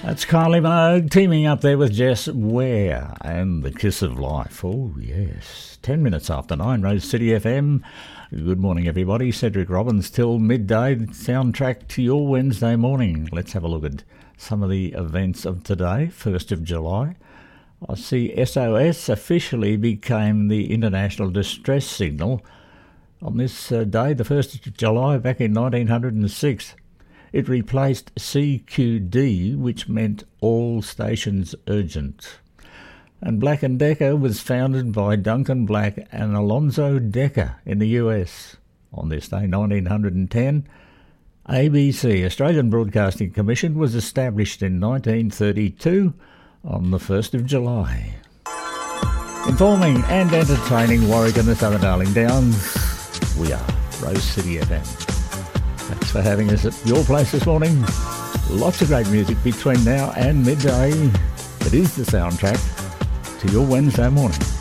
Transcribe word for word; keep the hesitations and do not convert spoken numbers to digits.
That's Kylie Minogue teaming up there with Jess Ware and The Kiss of Life. Oh, yes. Ten minutes after nine, Rose City F M. Good morning, everybody. Cedric Robbins till midday. Soundtrack to your Wednesday morning. Let's have a look at some of the events of today, first of July. I see S O S officially became the International Distress Signal on this uh, day, the first of July, back in nineteen oh six. It replaced C Q D, which meant all stations urgent. And Black and Decker was founded by Duncan Black and Alonzo Decker in the U S. On this day, nineteen ten, A B C, Australian Broadcasting Commission, was established in nineteen thirty-two on the first of July. Informing and entertaining Warwick and the Southern Darling Downs, we are Rose City F M. Thanks for having us at your place this morning. Lots of great music between now and midday. It is the soundtrack to your Wednesday morning.